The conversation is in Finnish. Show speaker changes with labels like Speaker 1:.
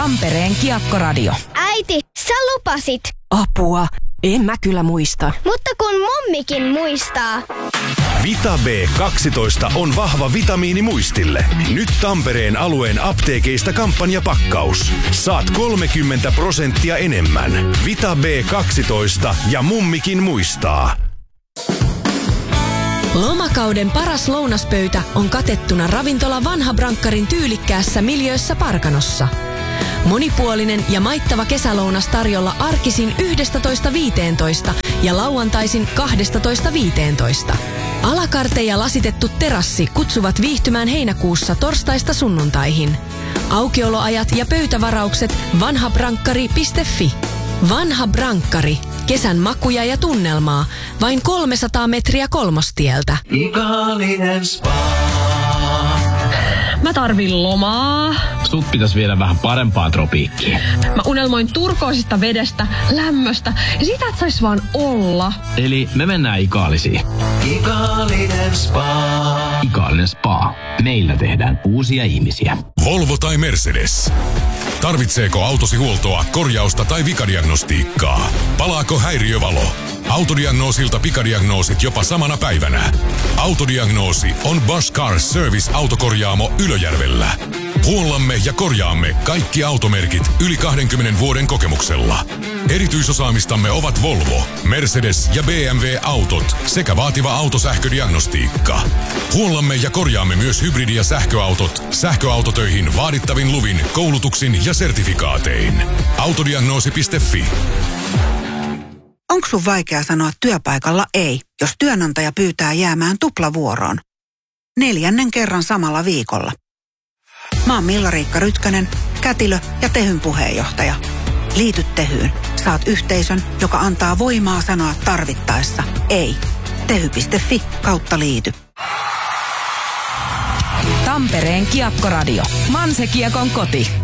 Speaker 1: Tampereen Kiekkoradio.
Speaker 2: Äiti, sä lupasit.
Speaker 3: Apua, en mä kyllä muista.
Speaker 2: Mutta kun mummikin muistaa.
Speaker 4: Vita B12 on vahva vitamiini muistille. Nyt Tampereen alueen apteekeista kampanjapakkaus. Saat 30% enemmän. Vita B12 ja mummikin muistaa.
Speaker 3: Lomakauden paras lounaspöytä on katettuna ravintola Vanha Brankkarin tyylikkäässä miljöössä Parkanossa. Monipuolinen ja maittava kesälounas tarjolla arkisin 11.15 ja lauantaisin 12.15. Alakarte ja lasitettu terassi kutsuvat viihtymään heinäkuussa torstaista sunnuntaihin. Aukioloajat ja pöytävaraukset vanhabrankkari.fi. Vanha Brankkari. Kesän makuja ja tunnelmaa. Vain 300 metriä Kolmostieltä.
Speaker 5: Ikaalinen spa.
Speaker 6: Mä tarvin lomaa.
Speaker 5: Sut pitäis viedä vähän parempaan tropiikkiin.
Speaker 6: Mä unelmoin turkoisista vedestä, lämmöstä ja sitä, että sais vaan olla.
Speaker 5: Eli me mennään Ikaalisiin. Ikaalinen spa. Ikaalinen spa. Meillä tehdään uusia ihmisiä.
Speaker 7: Volvo tai Mercedes. Tarvitseeko autosi huoltoa, korjausta tai vikadiagnostiikkaa? Palaako häiriövalo? Autodiagnoosilta pikadiagnoosit jopa samana päivänä. Autodiagnoosi on Bosch Car Service autokorjaamo Ylöjärvellä. Huollamme ja korjaamme kaikki automerkit yli 20 vuoden kokemuksella. Erityisosaamistamme ovat Volvo, Mercedes ja BMW autot sekä vaativa autosähködiagnostiikka. Huollamme ja korjaamme myös hybridi- ja sähköautot sähköautotöihin vaadittavin luvin, koulutuksin ja sertifikaatein. Autodiagnoosi.fi.
Speaker 8: Onko sun vaikea sanoa työpaikalla ei, jos työnantaja pyytää jäämään tuplavuoroon? 4. kerran samalla viikolla. Mä oon Milla-Riikka Rytkönen, kätilö ja Tehyn puheenjohtaja. Liity Tehyyn. Saat yhteisön, joka antaa voimaa sanoa tarvittaessa ei. Tehy.fi/liity.
Speaker 1: Tampereen Kiekkoradio. Manse Kiekon koti.